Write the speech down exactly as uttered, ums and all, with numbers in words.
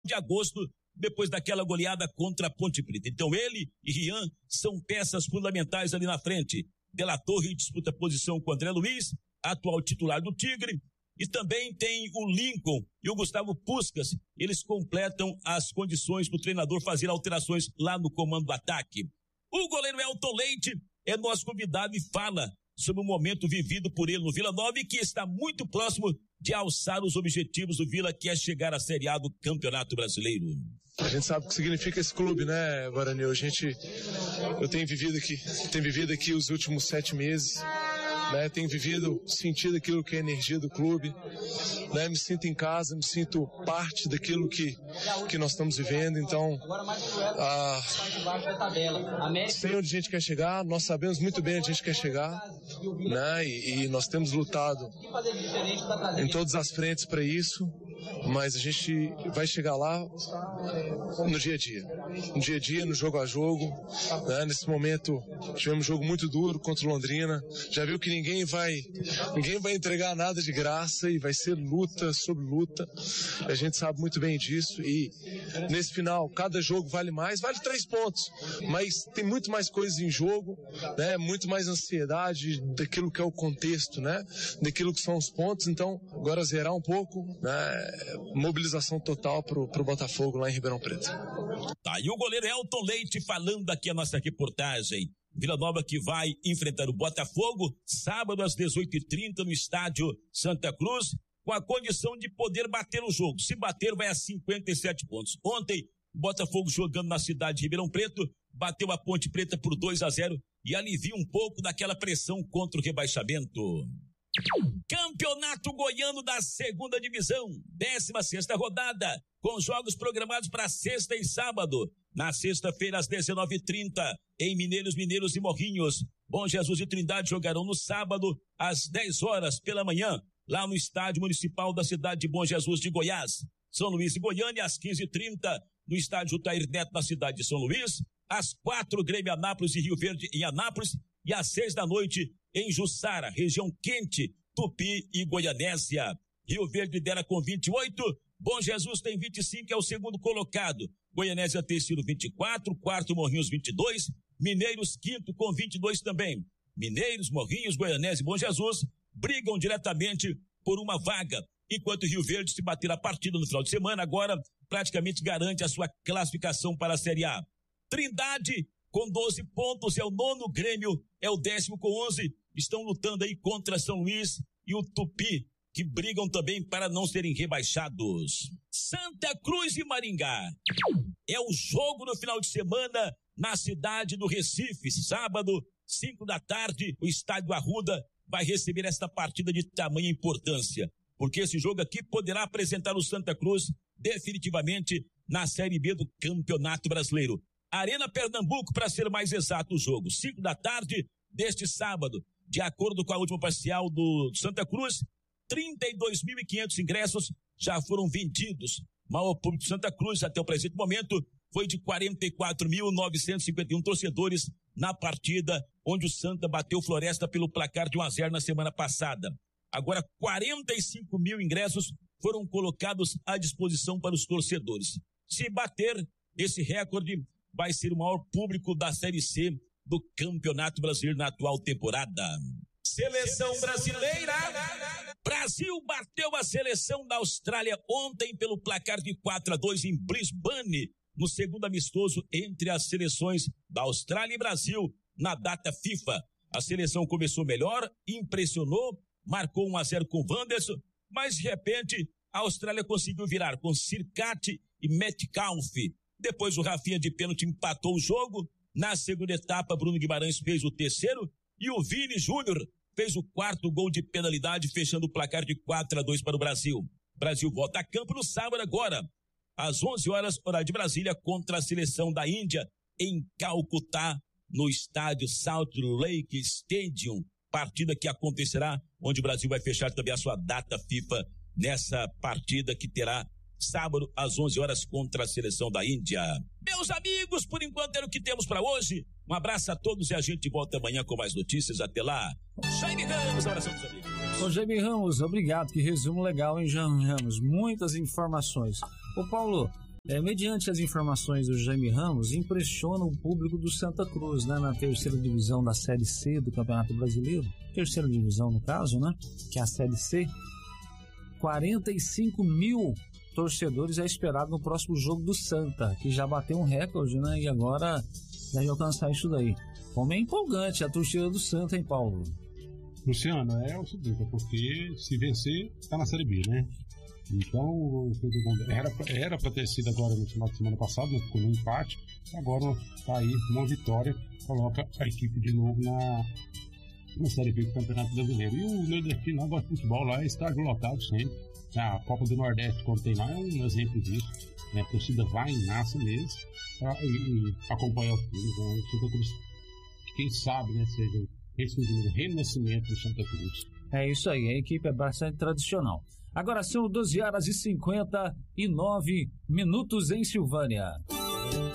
de agosto, depois daquela goleada contra a Ponte Preta. Então ele e Rian são peças fundamentais ali na frente. De La Torre disputa posição com o André Luiz, atual titular do Tigre, e também tem o Lincoln e o Gustavo Puskás. Eles completam as condições para o treinador fazer alterações lá no comando do ataque. O goleiro Elton Leite é nosso convidado e fala sobre o momento vivido por ele no Vila Nova e que está muito próximo de alçar os objetivos do Vila, que é chegar à Série A do Campeonato Brasileiro. A gente sabe o que significa esse clube, né, Guarani? A gente, eu tenho vivido aqui, tenho vivido aqui os últimos sete meses, né? Tenho vivido, sentido aquilo que é a energia do clube, né? Me sinto em casa, me sinto parte daquilo que, que nós estamos vivendo. Então, ah, sei onde a gente quer chegar, nós sabemos muito bem onde a gente quer chegar, né? E, e nós temos lutado em todas as frentes para isso, mas a gente vai chegar lá no dia a dia, no dia a dia, no jogo a jogo, né? Nesse momento tivemos um jogo muito duro contra o Londrina, já viu que ninguém vai, ninguém vai entregar nada de graça e vai ser luta sobre luta, a gente sabe muito bem disso e nesse final, cada jogo vale mais, vale três pontos, mas tem muito mais coisas em jogo, né? Muito mais ansiedade daquilo que é o contexto, né? Daquilo que são os pontos, então agora zerar um pouco, né? Mobilização total pro, pro Botafogo lá em Ribeirão Preto. Tá, e o goleiro Elton Leite falando aqui a nossa reportagem. Vila Nova que vai enfrentar o Botafogo sábado às dezoito e trinta no estádio Santa Cruz, com a condição de poder bater o jogo. Se bater, vai a cinquenta e sete pontos. Ontem, o Botafogo jogando na cidade de Ribeirão Preto, bateu a Ponte Preta por dois a zero e alivia um pouco daquela pressão contra o rebaixamento. Campeonato Goiano da segunda divisão, décima sexta rodada, com jogos programados para sexta e sábado. Na sexta-feira, às dezenove e trinta, em Mineiros, Mineiros e Morrinhos. Bom Jesus e Trindade jogarão no sábado, às dez horas pela manhã, lá no estádio municipal da cidade de Bom Jesus de Goiás. São Luís e Goiânia, às quinze e trinta, no estádio Jair Neto da cidade de São Luís. Às quatro, Grêmio Anápolis e Rio Verde em Anápolis. E às seis da noite, em Jussara, região quente, Tupi e Goianésia. Rio Verde lidera com vinte e oito, Bom Jesus tem vinte e cinco, é o segundo colocado. Goianésia Terceiro vinte e quatro, quarto Morrinhos vinte e dois, Mineiros quinto com vinte e dois também. Mineiros, Morrinhos, Goianésia e Bom Jesus brigam diretamente por uma vaga, enquanto Rio Verde, se bater a partida no final de semana, agora praticamente garante a sua classificação para a Série A. Trindade com doze pontos é o nono, Grêmio é o décimo com onze, estão lutando aí contra São Luís e o Tupi, que brigam também para não serem rebaixados. Santa Cruz e Maringá. É o jogo no final de semana na cidade do Recife. Sábado, cinco da tarde, o estádio Arruda vai receber esta partida de tamanha importância, porque esse jogo aqui poderá apresentar o Santa Cruz definitivamente na Série B do Campeonato Brasileiro. Arena Pernambuco, para ser mais exato o jogo. Cinco da tarde deste sábado. De acordo com a última parcial do Santa Cruz, trinta e dois mil e quinhentos ingressos já foram vendidos. O maior público de Santa Cruz até o presente momento foi de quarenta e quatro mil novecentos e cinquenta e um torcedores na partida onde o Santa bateu Floresta pelo placar de um a zero na semana passada. Agora quarenta e cinco mil ingressos foram colocados à disposição para os torcedores. Se bater esse recorde, vai ser o maior público da Série C do Campeonato Brasileiro na atual temporada. Seleção brasileira. Brasil bateu a seleção da Austrália ontem pelo placar de quatro a dois em Brisbane, no segundo amistoso entre as seleções da Austrália e Brasil na data FIFA. A seleção começou melhor, impressionou, marcou um a zero com Wanderson, mas de repente a Austrália conseguiu virar com Sirkati e Metcalf. Depois o Rafinha de pênalti empatou o jogo. Na segunda etapa, Bruno Guimarães fez o terceiro e o Vini Júnior fez o quarto gol de penalidade, fechando o placar de quatro a dois para o Brasil. Brasil volta a campo no sábado agora, às onze horas, horário de Brasília, contra a seleção da Índia, em Calcutá, no estádio Salt Lake Stadium. Partida que acontecerá, onde o Brasil vai fechar também a sua data FIFA nessa partida que terá sábado às onze horas contra a seleção da Índia. Meus amigos, por enquanto era o que temos para hoje. Um abraço a todos e a gente volta amanhã com mais notícias. Até lá. Jaime Ramos, abração dos amigos. Ô Jaime Ramos, obrigado. Que resumo legal, hein, Jaime Ramos? Muitas informações. Ô Paulo, É, mediante as informações do Jaime Ramos, impressiona o público do Santa Cruz, né, na terceira divisão da Série C do Campeonato Brasileiro, terceira divisão no caso, né, que é a Série C, quarenta e cinco mil torcedores é esperado no próximo jogo do Santa, que já bateu um recorde, né, e agora deve alcançar isso daí. Como é empolgante a torcida do Santa, hein, Paulo? Luciano, é o seguinte, é porque se vencer, tá na Série B, né? Então, era, era pra ter sido agora no final de semana passado, né? Ficou no empate. Agora tá aí uma vitória, coloca a equipe de novo na, na Série B do Campeonato Brasileiro. E o Nordestino lá gosta de futebol, lá é estádio lotado sempre. A Copa do Nordeste, quando tem lá, é um exemplo disso. Né? A torcida vai em massa mesmo pra, e, e acompanhar os times. Né? Santa Cruz, quem sabe, né, seja ressurgimento, renascimento do Santa Cruz. É isso aí, a equipe é bastante tradicional. Agora são doze horas e cinquenta e nove minutos em Silvânia.